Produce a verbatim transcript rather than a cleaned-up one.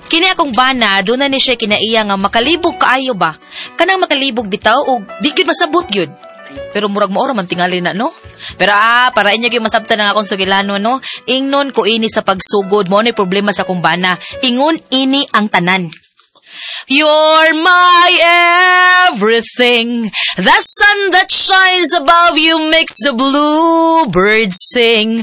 Kini akong bana, doon na ni siya kinaiya nga makalibog kaayo ba? Kanang makalibog bitaw o di gyud masabot gyud. Pero murag mo man tingali na, no? Pero ah, para inyo gyud masabtan ang akong sugilano, no? Ingnon ko ini sa pagsugod mo ni problema sa akong bana. Ingon ini ang tanan. You're my everything. The sun that shines above you makes the bluebirds sing.